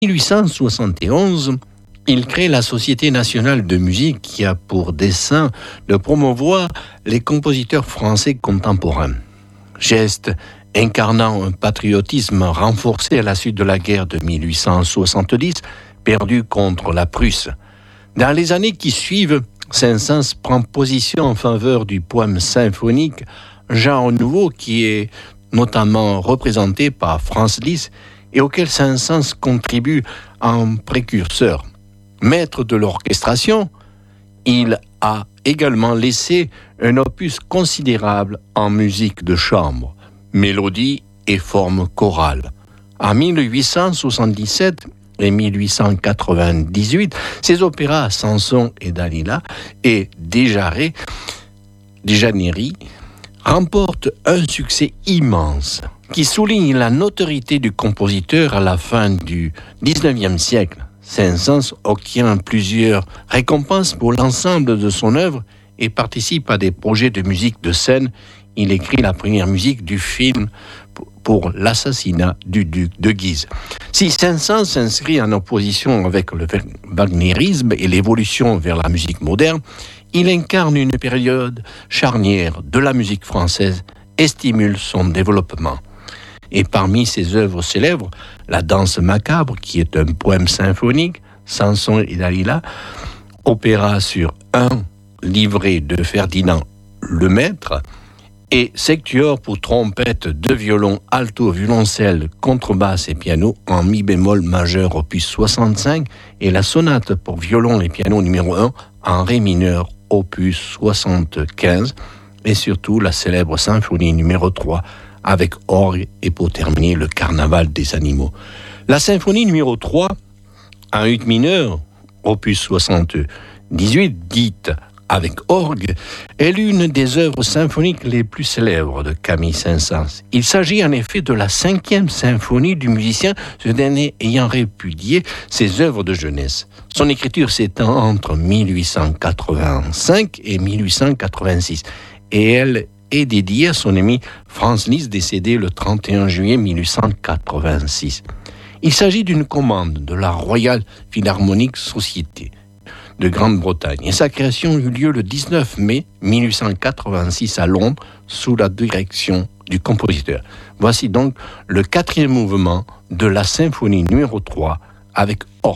1871, il crée la Société nationale de musique qui a pour dessein de promouvoir les compositeurs français contemporains. Geste incarnant un patriotisme renforcé à la suite de la guerre de 1870, perdue contre la Prusse. Dans les années qui suivent, Saint-Saëns prend position en faveur du poème symphonique, genre nouveau qui est notamment représenté par Franz Liszt et auquel Saint-Saëns contribue en précurseur. Maître de l'orchestration, il a également laissé un opus considérable en musique de chambre, mélodie et forme chorale. En 1877 et 1898, ses opéras Samson et Dalila et Déjanira remportent un succès immense qui souligne la notoriété du compositeur à la fin du XIXe siècle. Saint-Saëns obtient plusieurs récompenses pour l'ensemble de son œuvre et participe à des projets de musique de scène. Il écrit la première musique du film pour l'assassinat du duc de Guise. Si Saint-Saëns s'inscrit en opposition avec le wagnérisme et l'évolution vers la musique moderne, il incarne une période charnière de la musique française et stimule son développement. Et parmi ses œuvres célèbres, La danse macabre, qui est un poème symphonique, Samson et Dalila, opéra sur un livret de Ferdinand Lemaître, et Sectuor pour trompette, deux violons, alto, violoncelle, contrebasse et piano en mi bémol majeur opus 65 et la sonate pour violon et piano numéro 1 en ré mineur opus 75 et surtout la célèbre symphonie numéro 3 avec orgue et pour terminer le carnaval des animaux. La symphonie numéro 3 en ut mineur opus 78 dite avec orgue, est l'une des œuvres symphoniques les plus célèbres de Camille Saint-Saëns. Il s'agit en effet de la 5e symphonie du musicien, ce dernier ayant répudié ses œuvres de jeunesse. Son écriture s'étend entre 1885 et 1886, et elle est dédiée à son ami Franz Liszt, décédé le 31 juillet 1886. Il s'agit d'une commande de la Royal Philharmonic Society de Grande-Bretagne. Et sa création eut lieu le 19 mai 1886 à Londres, sous la direction du compositeur. Voici donc le 4e mouvement de la symphonie numéro 3 avec orgue.